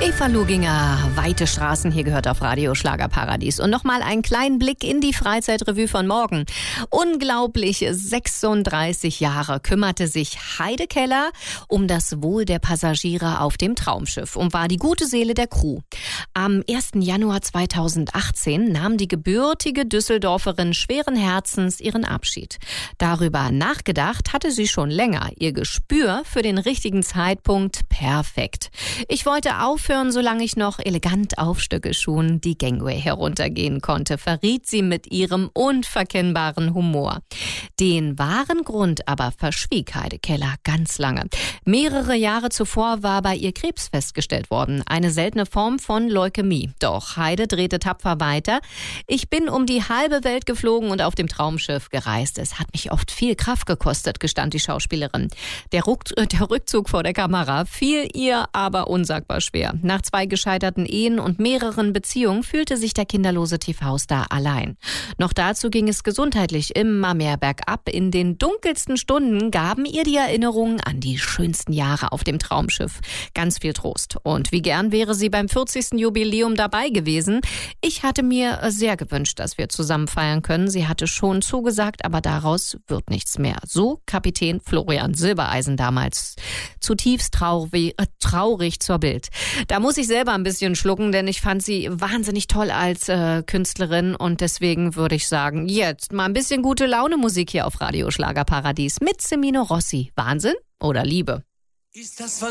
Eva Luginger, Weite Straßen, hier gehört auf Radio Schlagerparadies. Und nochmal einen kleinen Blick in die Freizeitrevue von morgen. Unglaublich 36 Jahre kümmerte sich Heide Keller um das Wohl der Passagiere auf dem Traumschiff und war die gute Seele der Crew. Am 1. Januar 2018 nahm die gebürtige Düsseldorferin schweren Herzens ihren Abschied. Darüber nachgedacht hatte sie schon länger. Ihr Gespür für den richtigen Zeitpunkt perfekt. Ich wollte aufhören, solange ich noch elegant auf Stöckelschuhen die Gangway heruntergehen konnte, verriet sie mit ihrem unverkennbaren Humor. Den wahren Grund aber verschwieg Heide Keller ganz lange. Mehrere Jahre zuvor war bei ihr Krebs festgestellt worden, eine seltene Form von Leukämie. Doch Heide drehte tapfer weiter. Ich bin um die halbe Welt geflogen und auf dem Traumschiff gereist. Es hat mich oft viel Kraft gekostet, gestand die Schauspielerin. Der Rückzug vor der Kamera fiel ihr aber unsagbar schwer. Nach 2 gescheiterten Ehen und mehreren Beziehungen fühlte sich der kinderlose TV-Star allein. Noch dazu ging es gesundheitlich immer mehr bergab. In den dunkelsten Stunden gaben ihr die Erinnerungen an die schönsten Jahre auf dem Traumschiff ganz viel Trost. Und wie gern wäre sie beim 40. Jubiläum dabei gewesen. Ich hatte mir sehr gewünscht, dass wir zusammen feiern können. Sie hatte schon zugesagt, aber daraus wird nichts mehr. So Kapitän Florian Silbereisen damals. Zutiefst traurig zur Bild. Da muss ich selber ein bisschen schlucken, denn ich fand sie wahnsinnig toll als Künstlerin und deswegen würde ich sagen, jetzt mal ein bisschen gute Laune Musik hier auf Radio Schlagerparadies mit Semino Rossi. Wahnsinn oder Liebe? Ist das